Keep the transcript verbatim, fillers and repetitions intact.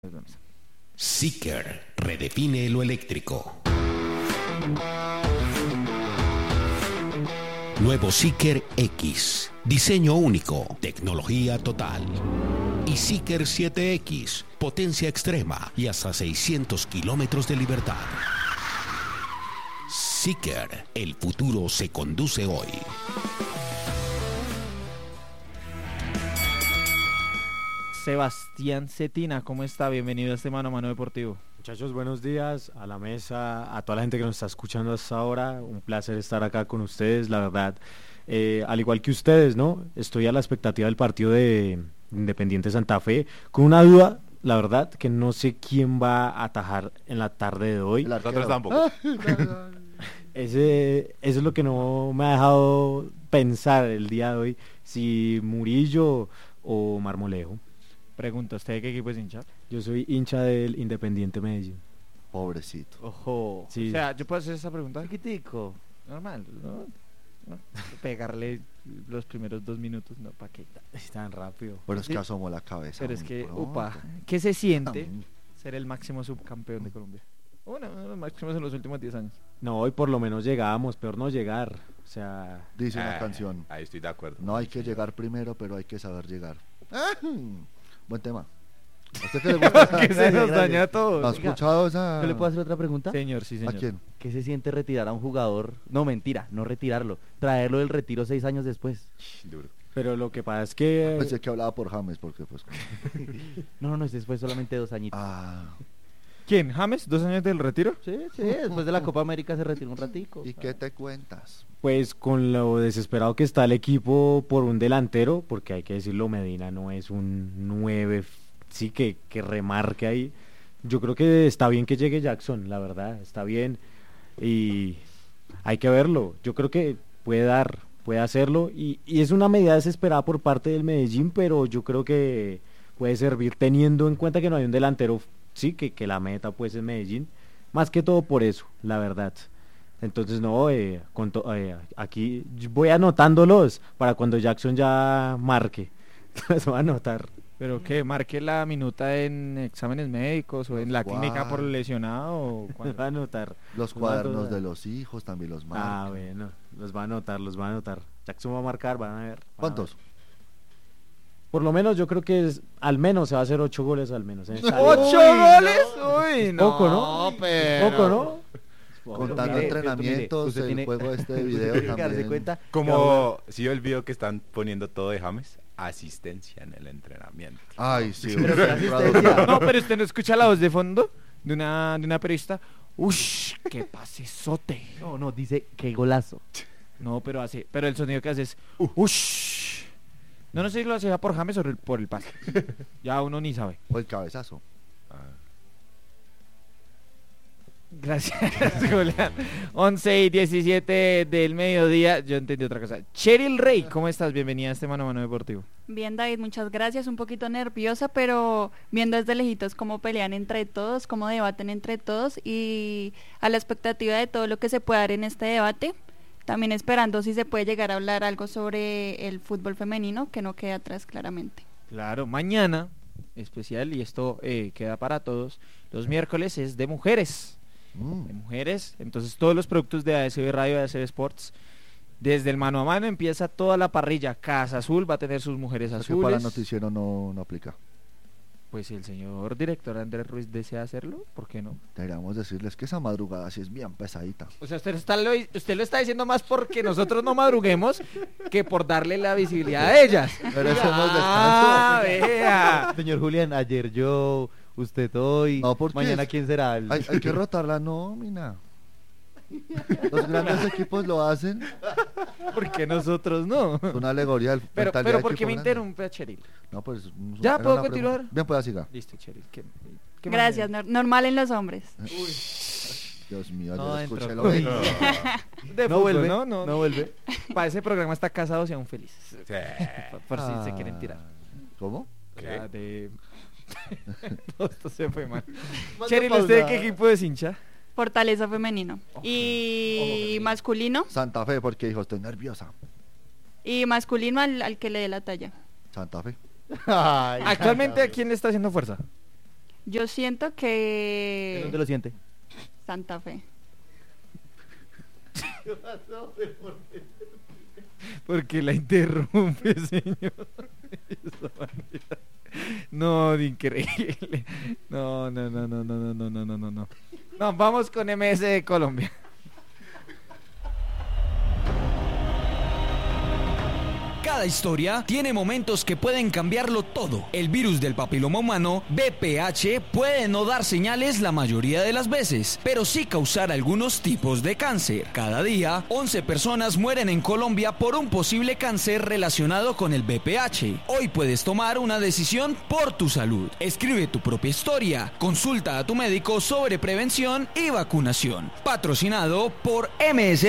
Nos vemos. Zeekr redefine lo eléctrico. Nuevo Zeekr X. Diseño único, tecnología total. Y Zeekr siete X, potencia extrema y hasta seiscientos kilómetros de libertad. Zeekr, el futuro se conduce hoy. Sebastián Cetina, ¿cómo está? Bienvenido a este Mano a Mano Deportivo. Muchachos, buenos días a la mesa, a toda la gente que nos está escuchando hasta ahora. Un placer estar acá con ustedes, la verdad. Eh, al igual que ustedes, ¿no? Estoy a la expectativa del partido de Independiente Santa Fe, con una duda, la verdad, que no sé quién va a atajar en la tarde de hoy. Nosotros tampoco. Ese, eso es lo que no me ha dejado pensar el día de hoy, si Murillo o Marmolejo. Pregunta, ¿usted de qué equipo es hincha? Yo soy hincha del Independiente Medellín. Pobrecito. Ojo. Sí. O sea, ¿yo puedo hacer esa pregunta? Chiquitico. Normal, ¿no? ¿No? Pegarle los primeros dos minutos, no, ¿para qué? Es tan rápido. Pero es Sí. que asomó la cabeza. Pero es muy que, pronto. upa, ¿qué se siente Mm. ser el máximo subcampeón de Colombia? Bueno, uno de los máximos en los últimos diez años. No, hoy por lo menos llegábamos, peor no llegar. O sea, Dice una Ah, canción. Ahí estoy de acuerdo. No hay que llegar primero, pero hay que saber llegar. Ah, buen tema. ¿A usted qué le gusta? Que se nos gracias. daña todo. ¿No has escuchado esa? ¿Yo le puedo hacer otra pregunta? Señor, sí, señor. ¿A quién? ¿Qué se siente retirar a un jugador? No, mentira, no retirarlo. Traerlo del retiro seis años después. Duro. pero lo que pasa es que... Pensé que hablaba por James, porque pues... No, no, no, ese fue solamente dos añitos. Ah, ¿Quién? ¿James? ¿Dos años del retiro? Sí, sí, después de la Copa América se retiró un ratico. ¿y qué te cuentas? Pues con lo desesperado que está el equipo por un delantero, porque hay que decirlo, Medina no es un nueve, sí que, que remarque ahí. Yo creo que está bien que llegue Jackson, la verdad, está bien. Y hay que verlo. Yo creo que puede dar, puede hacerlo. Y, y es una medida desesperada por parte del Medellín, pero yo creo que puede servir teniendo en cuenta que no hay un delantero, sí, que, que la meta pues es Medellín. Más que todo por eso, la verdad. Entonces, no, eh, con to- eh, aquí voy anotándolos para cuando Jackson ya marque. Los voy a anotar. ¿Pero qué? ¿Marque la minuta en exámenes médicos o en la Guau. clínica por lesionado? O Los cuándo? voy a anotar. Los Los voy a cuadernos anotar. de los hijos también los Ah, marcan. bueno, los va a anotar, los va a anotar. Jackson va a marcar, van a ver. van a ¿Cuántos? ver. Por lo menos yo creo que es, al menos se va a hacer ocho goles al menos. ¿eh? Sale. ¡Ocho Uy, goles! Uy, no. Poco, ¿no? pero... Poco, ¿no? Contando Mire, entrenamientos, usted el tiene- juego este de video Tiene que darse también. cuenta. Como si yo el video que están poniendo todo de James, asistencia en el entrenamiento. Ay, sí. Pero un qué asistencia. No, pero usted no escucha la voz de fondo de una, de una periodista. ¡Ush! ¡Qué pasesote! No, no, dice qué golazo. No, pero hace, pero el sonido que hace es ¡Ush! No, no sé si lo hacía por James o el- por el pase. Ya uno ni sabe. O el cabezazo. Gracias, Julián. once y diecisiete del mediodía. Yo entendí otra cosa. Cheryl Rey, ¿cómo estás? Bienvenida a este Mano a Mano Deportivo. Bien, David, muchas gracias. Un poquito nerviosa, pero viendo desde lejitos cómo pelean entre todos, cómo debaten entre todos y a la expectativa de todo lo que se puede dar en este debate. También esperando si se puede llegar a hablar algo sobre el fútbol femenino, que no queda atrás claramente. Claro, mañana, especial, y esto eh, queda para todos, los miércoles es de mujeres. Mm. de mujeres, entonces todos los productos de A S B Radio, A S B Sports, desde el mano a mano empieza toda la parrilla. Casa Azul va a tener sus mujeres O sea que para azules. noticiero no, no aplica. Pues si el señor director Andrés Ruiz desea hacerlo, ¿por qué no? Deberíamos decirles que esa madrugada sí es bien pesadita. O sea, usted, está, lo, usted lo está diciendo más porque nosotros no madruguemos que por darle la visibilidad a ellas. Pero eso no es Ah, descanso. vea. Señor Julián, ayer yo, usted hoy, No, porque mañana es- quién será. El... Hay, hay que rotar la nómina. Los grandes equipos lo hacen. ¿Por qué nosotros no? Es una alegoría del Pero, mentalidad pero de ¿por qué equipo me grande. interrumpe a Cheryl? No, pues. ¿Ya era puedo una continuar? pregunta. Bien, pues siga. Listo, Cheryl. ¿Qué, qué más Gracias, me- nor- normal en los hombres. Dios mío, No, yo dentro. escuché lo Uy. mismo. De no fútbol, vuelve, ¿no? No, no vuelve. Para ese programa está casados y aún felices. Sí. Por, por si se quieren tirar. ¿Cómo? ¿Qué? Ya, de... No, esto se fue mal. Manda Cheryl, ¿usted de pausa. qué equipo es hincha? Fortaleza femenino. Y masculino. Santa Fe, porque dijo, estoy nerviosa. Y masculino al, al que le dé la talla. Santa Fe. Ay, Actualmente, ¿a quién le está haciendo fuerza? Yo siento ¿En que... dónde lo siente? Santa Fe. Porque la interrumpe, señor. No, increíble. No, no, no, no, no, no, no, no, no, no, no. No, vamos con M S de Colombia. Cada historia tiene momentos que pueden cambiarlo todo. El virus del papiloma humano, V P H, puede no dar señales la mayoría de las veces, pero sí causar algunos tipos de cáncer. Cada día, once personas mueren en Colombia por un posible cáncer relacionado con el V P H. Hoy puedes tomar una decisión por tu salud. Escribe tu propia historia. Consulta a tu médico sobre prevención y vacunación. Patrocinado por M S